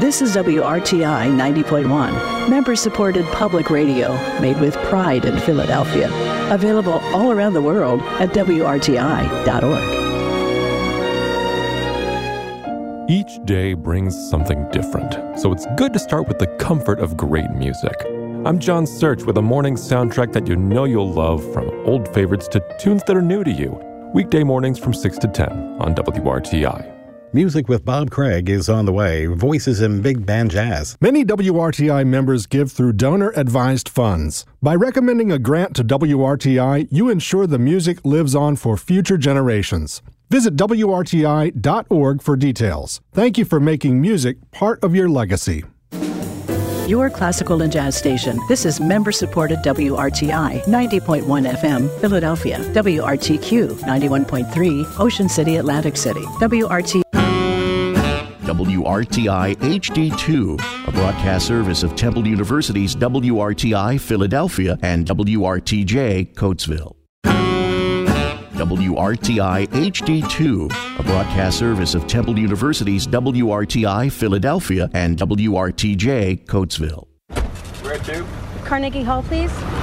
This is WRTI 90.1, member-supported public radio made with pride in Philadelphia. Available all around the world at WRTI.org. Each day brings something different, so it's good to start with the comfort of great music. I'm John Search with a morning soundtrack that you know you'll love, from old favorites to tunes that are new to you. Weekday mornings from 6 to 10 on WRTI. Music with Bob Craig is on the way. Voices in big band jazz. Many WRTI members give through donor-advised funds. By recommending a grant to WRTI, you ensure the music lives on for future generations. Visit WRTI.org for details. Thank you for making music part of your legacy. Your classical and jazz station. This is member-supported WRTI 90.1 FM, Philadelphia. WRTQ 91.3, Ocean City, Atlantic City. WRTI HD2, a broadcast service of Temple University's WRTI Philadelphia and WRTJ Coatesville. WRTI HD2, a broadcast service of Temple University's WRTI Philadelphia and WRTJ Coatesville. Where to? Carnegie Hall, please.